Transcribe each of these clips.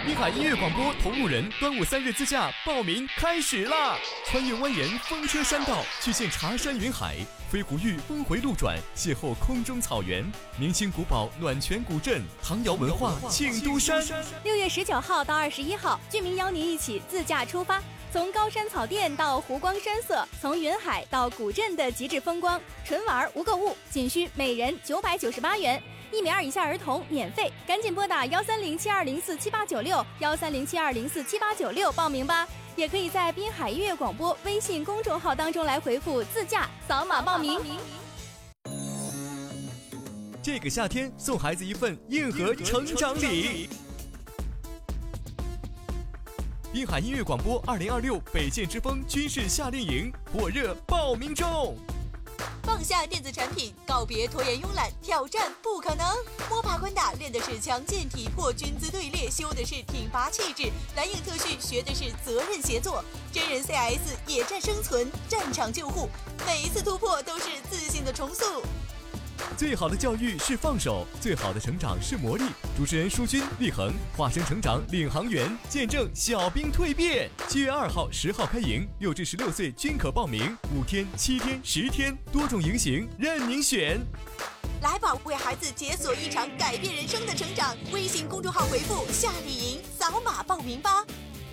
滨海音乐广播同路人端午3日自驾报名开始啦！穿越蜿蜒风车山道，去见茶山云海，飞狐峪峰回路转，邂逅空中草原，明清古堡暖泉古镇，唐窑文化庆都山。 6月19号到21号，俊明邀您一起自驾出发，从高山草甸到湖光山色，从云海到古镇的极致风光，纯玩无购物，仅需每人998元，1米2以下儿童免费。赶紧拨打13072047896，13072047896报名吧。也可以在滨海音乐广播微信公众号当中来回复自驾，扫码报名。 这个夏天送孩子一份硬核成长礼。滨海音乐广播2026北剑之风军事夏令营火热报名中。 放下电子产品，告别拖延慵懒，挑战不可能。摸爬滚打练的是强健体魄，军姿队列修的是挺拔气质，蓝影特训学的是责任协作，真人 CIS 野战生存，战场救护，每一次突破都是自信的重塑。 最好的教育是放手，最好的成长是磨砺。主持人舒军、立恒化身成长领航员，见证小兵蜕变。7月2号、10号开营，6至16岁均可报名，5天、7天、10天，多种营型任您选。 来吧，为孩子解锁一场改变人生的成长。微信公众号回复夏令营，扫码报名吧。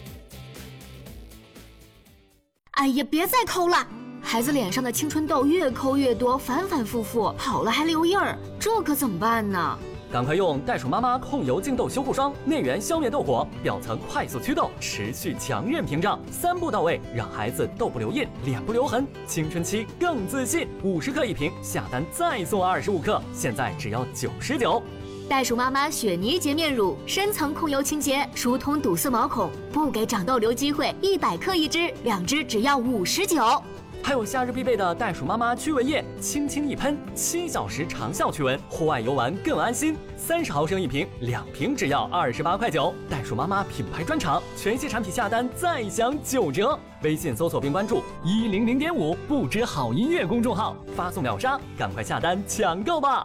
哎呀，别再抠了！孩子脸上的青春痘越抠越多，反反复复，好了还留印儿，这可怎么办呢？ 赶快用袋鼠妈妈控油净痘修复霜，内源消灭痘火，表层快速祛痘，持续强韧屏障，3步到位，让孩子痘不留印，脸不留痕，青春期更自信。50克一瓶，下单再送25克，现在只要99。 袋鼠妈妈雪泥洁面乳，深层控油清洁，疏通堵塞毛孔，不给长痘留机会，100克一支，2支只要59。 还有夏日必备的袋鼠妈妈驱蚊液，轻轻一喷，7小时长效驱蚊，户外游玩更安心。30毫升一瓶，2瓶只要28块9。袋鼠妈妈品牌专场，全系产品下单再享9折。微信搜索并关注100.5不知好音乐公众号，发送秒杀，赶快下单抢购吧。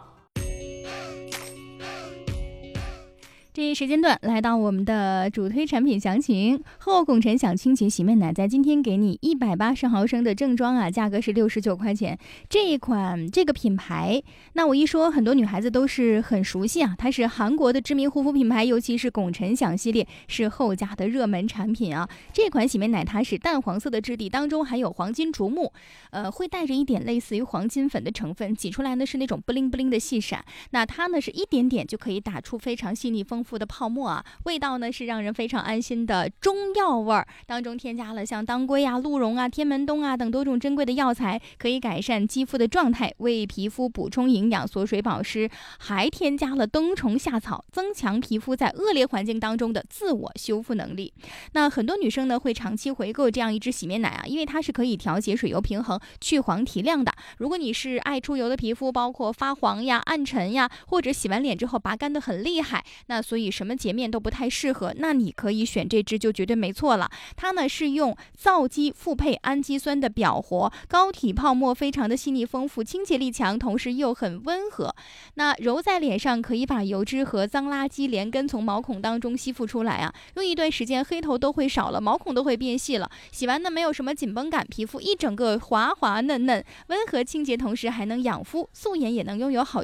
这一时间段来到我们的主推产品详情，后拱辰享清洁洗面奶在今天给你180毫升的正装啊，价格是69块钱。这个品牌，那我一说很多女孩子都是很熟悉啊，它是韩国的知名护肤品牌，尤其是拱辰享系列是后家的热门产品啊。这款洗面奶它是淡黄色的质地，当中含有黄金竹木，会带着一点类似于黄金粉的成分，挤出来呢是那种布灵布灵的细闪。那它呢是一点点就可以打出非常细腻丰富的泡沫啊，味道呢是让人非常安心的中药味儿，当中添加了像当归啊、鹿茸啊、天门冬啊等多种珍贵的药材，可以改善肌肤的状态，为皮肤补充营养、锁水保湿，还添加了冬虫夏草，增强皮肤在恶劣环境当中的自我修复能力。那很多女生呢会长期回购这样一支洗面奶啊，因为它是可以调节水油平衡、去黄提亮的。如果你是爱出油的皮肤，包括发黄呀、暗沉呀，或者洗完脸之后拔干的很厉害，那所以什么洁面都不太适合，那你可以选这支就绝对没错了。它呢是用皂基复配氨基酸的表活，膏体泡沫非常的细腻丰富，清洁力强，同时又很温和。那揉在脸上可以把油脂和脏垃圾连根从毛孔当中吸附出来啊，用一段时间黑头都会少了，毛孔都会变细了，洗完呢没有什么紧绷感，皮肤一整个滑滑嫩嫩，温和清洁，同时还能养肤，素颜也能拥有好